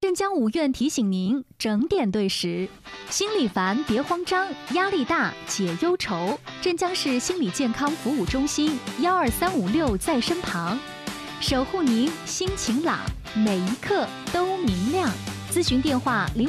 镇江五院提醒您整点对时，心里烦别慌张，压力大解忧愁。镇江市心理健康服务中心12356在身旁，守护您心情朗，每一刻都明亮。咨询电话0。